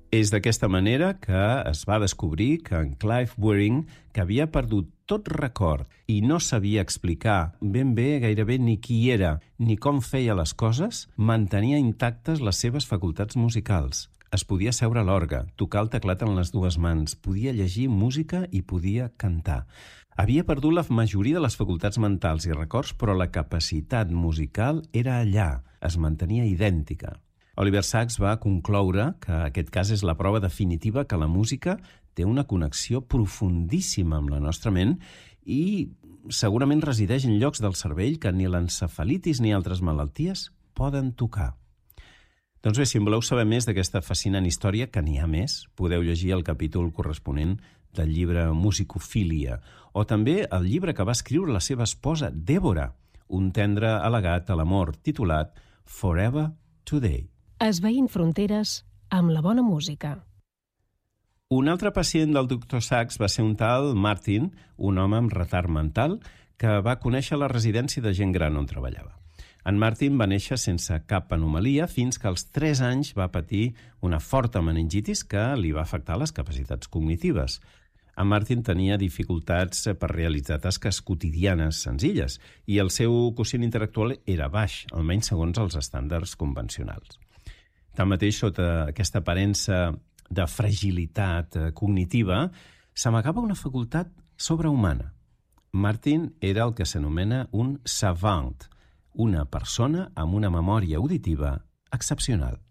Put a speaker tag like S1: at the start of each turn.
S1: És d'aquesta manera que es va descobrir que en Clive Wearing, que havia perdut tot record i no sabia explicar ben bé gairebé ni qui era ni com feia les coses, mantenia intactes les seves facultats musicals. Es podia seure a l'orgue, tocar el teclat en les dues mans, podia llegir música i podia cantar. Havia perdut la majoria de les facultats mentals i records, però la capacitat musical era allà, es mantenia idèntica. Oliver Sacks va concloure que aquest cas és la prova definitiva que la música té una connexió profundíssima amb la nostra ment i segurament resideix en llocs del cervell que ni l'encefalitis ni altres malalties poden tocar. Doncs bé, si en voleu saber més d'aquesta fascinant història, que n'hi ha més, podeu llegir el capítol corresponent del llibre Musicofília, o també el llibre que va escriure la seva esposa, Débora, un tendre al·legat a l'amor, titulat Forever Today.
S2: Esvaint fronteres amb la bona música.
S1: Un altre pacient del Dr. Sacks va ser un tal Martin, un home amb retard mental, que va conèixer la residència de gent gran on treballava. En Martin va néixer sense cap anomalia fins que als 3 anys va patir una forta meningitis que li va afectar les capacitats cognitives. En Martin tenia dificultats per realitzar tasques quotidianes senzilles i el seu quocient intel·lectual era baix, almenys segons els estàndards convencionals. Tanmateix, sota aquesta aparença de fragilitat cognitiva, s'amagava una facultat sobrehumana. Martin era el que s'anomena un savant, una persona amb una memòria auditiva excepcional.